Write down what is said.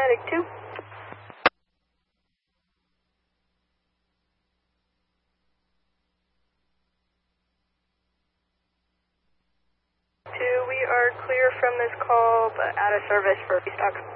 Medic 2. 2, we are clear from this call, but out of service for restock.